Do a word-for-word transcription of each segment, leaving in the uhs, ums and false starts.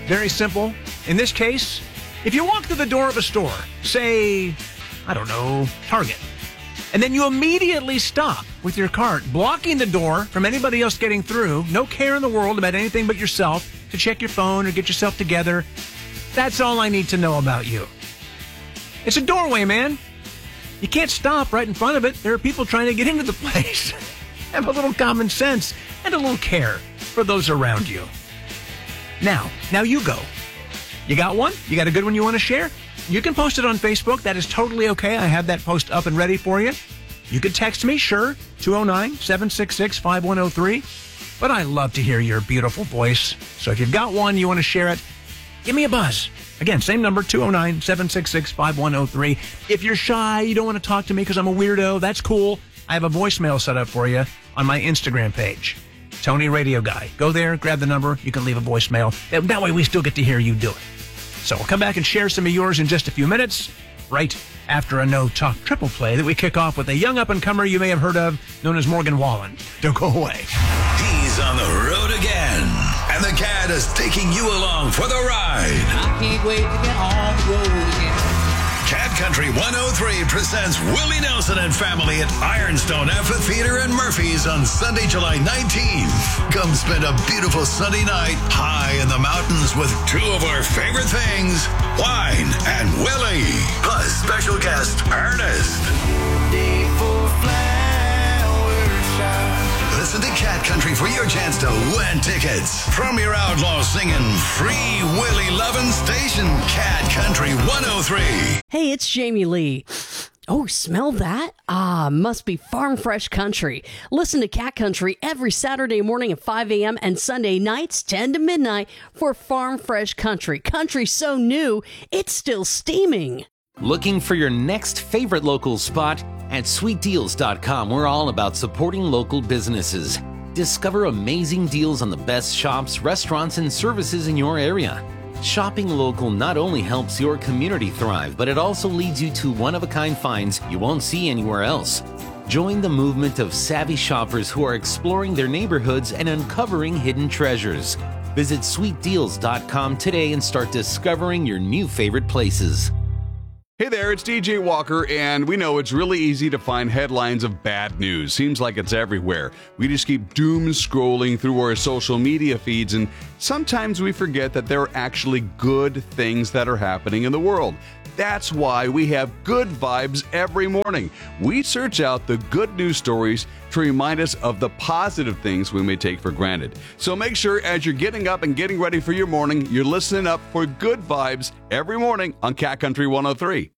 Very simple. In this case, if you walk through the door of a store, say, I don't know, Target, and then you immediately stop with your cart, blocking the door from anybody else getting through, no care in the world about anything but yourself, to check your phone or get yourself together, that's all I need to know about you. It's a doorway, man. You can't stop right in front of it. There are people trying to get into the place. Have a little common sense and a little care for those around you. Now, now you go. You got one? You got a good one you want to share? You can post it on Facebook. That is totally okay. I have that post up and ready for you. You can text me, sure, two oh nine, seven six six, five one oh three. But I love to hear your beautiful voice. So if you've got one, you want to share it, give me a buzz. Again, same number, two oh nine, seven six six, five one oh three. If you're shy, you don't want to talk to me because I'm a weirdo, that's cool. I have a voicemail set up for you on my Instagram page, Tony Radio Guy. Go there, grab the number. You can leave a voicemail. That way we still get to hear you do it. So we'll come back and share some of yours in just a few minutes, right after a no-talk triple play that we kick off with a young up-and-comer you may have heard of, known as Morgan Wallen. Don't go away. He's on the road again, and the cat is taking you along for the ride. I can't wait to get on the road again. Cat Country one oh three presents Willie Nelson and family at Ironstone Amphitheater in Murphy's on Sunday, July nineteenth. Come spend a beautiful Sunday night high in the mountains with two of our favorite things, wine and Willie, plus special guest Ernest. Day for flower shine. Listen to Cat Country for your chance to win tickets from your outlaw singing free Willie lovin' station, Cat Country one oh three. Hey, it's Jamie Lee. Oh, smell that? Ah, must be Farm Fresh Country. Listen to Cat Country every Saturday morning at five a.m. and Sunday nights ten to midnight for Farm Fresh Country. Country so new, it's still steaming. Looking for your next favorite local spot? At sweet deals dot com, we're all about supporting local businesses. Discover amazing deals on the best shops, restaurants, and services in your area. Shopping local not only helps your community thrive, but it also leads you to one-of-a-kind finds you won't see anywhere else. Join the movement of savvy shoppers who are exploring their neighborhoods and uncovering hidden treasures. Visit sweet deals dot com today and start discovering your new favorite places. Hey there, it's D J Walker, and we know it's really easy to find headlines of bad news. Seems like it's everywhere. We just keep doom scrolling through our social media feeds, and sometimes we forget that there are actually good things that are happening in the world. That's why we have Good Vibes every morning. We search out the good news stories to remind us of the positive things we may take for granted. So make sure as you're getting up and getting ready for your morning, you're listening up for Good Vibes every morning on Cat Country one oh three.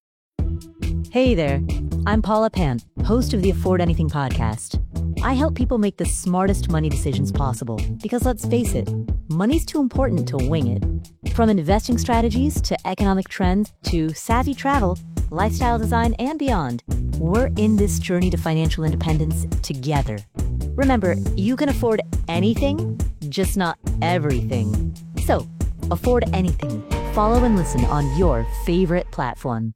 Hey there, I'm Paula Pan, host of the Afford Anything podcast. I help people make the smartest money decisions possible because let's face it, money's too important to wing it. From investing strategies to economic trends to savvy travel, lifestyle design, and beyond, we're in this journey to financial independence together. Remember, you can afford anything, just not everything. So, afford anything. Follow and listen on your favorite platform.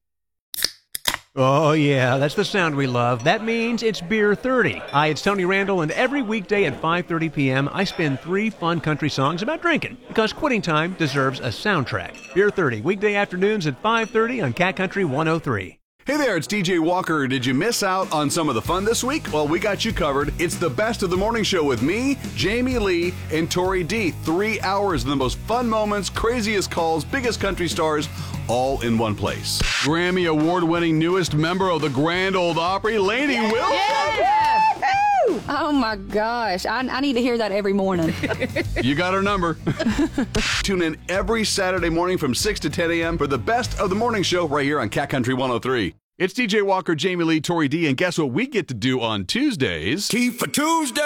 Oh, yeah, that's the sound we love. That means it's Beer thirty. Hi, it's Tony Randall, and every weekday at five thirty p.m., I spin three fun country songs about drinking, because quitting time deserves a soundtrack. Beer thirty, weekday afternoons at five thirty on Cat Country one oh three. Hey there, it's D J Walker. Did you miss out on some of the fun this week? Well, we got you covered. It's the best of the morning show with me, Jamie Lee, and Tori D. Three hours of the most fun moments, craziest calls, biggest country stars, all in one place. Grammy award-winning newest member of the Grand Ole Opry, Lainey Wilson. Yeah. Oh my gosh, I, I need to hear that every morning. You got our number. Tune in every Saturday morning from six to ten a.m. for the best of the morning show right here on Cat Country one oh three. It's D J Walker, Jamie Lee, Tori D, and guess what we get to do on Tuesdays? Tea for Tuesday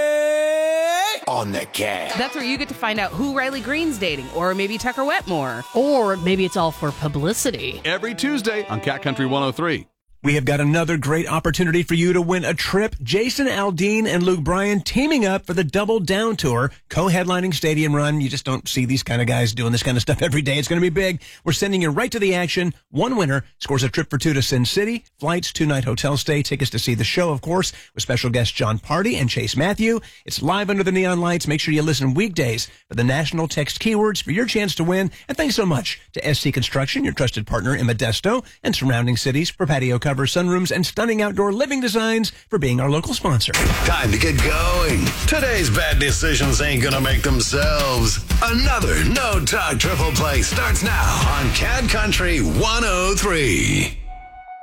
on the Cat. That's where you get to find out who Riley Green's dating, or maybe Tucker Wetmore. Or maybe it's all for publicity. Every Tuesday on Cat Country one oh three. We have got another great opportunity for you to win a trip. Jason Aldean and Luke Bryan teaming up for the Double Down Tour, co-headlining Stadium Run. You just don't see these kind of guys doing this kind of stuff every day. It's going to be big. We're sending you right to the action. One winner scores a trip for two to Sin City, flights, two-night hotel stay, tickets to see the show, of course, with special guests John Party and Chase Matthew. It's live under the neon lights. Make sure you listen weekdays for the national text keywords for your chance to win. And thanks so much to S C Construction, your trusted partner in Modesto and surrounding cities, for patio covers, sunrooms, and stunning outdoor living designs, for being our local sponsor. Time to get going. Today's bad decisions ain't gonna make themselves. Another No Talk Triple Play starts now on Cat Country one oh three.